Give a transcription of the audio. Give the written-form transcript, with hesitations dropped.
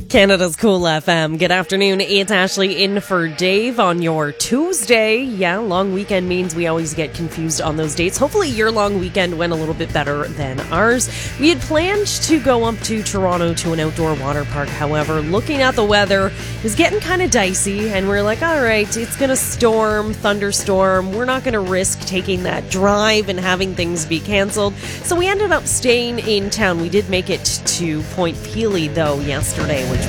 Canada's Cool FM. Good afternoon. It's Ashley in for Dave on your Tuesday. Yeah, long weekend means we always get confused on those dates. Hopefully your long weekend went a little bit better than ours. We had planned to go up to Toronto to an outdoor water park. However, looking at the weather, it was getting kind of dicey, and we're like, all right, it's going to storm, thunderstorm. We're not going to risk taking that drive and having things be canceled. So we ended up staying in town. We did make it to Point Pelee, though, yesterday, which